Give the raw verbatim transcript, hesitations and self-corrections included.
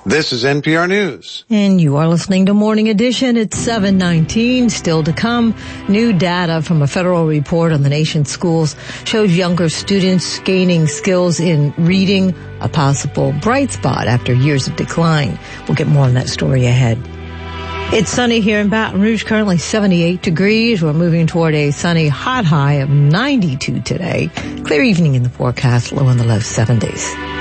This is N P R News. And you are listening to Morning Edition at seven nineteen. Still to come, new data from a federal report on the nation's schools shows younger students gaining skills in reading, a possible bright spot after years of decline. We'll get more on that story ahead. It's sunny here in Baton Rouge, currently seventy-eight degrees. We're moving toward a sunny hot high of ninety-two today. Clear evening in the forecast, low in the low seventies.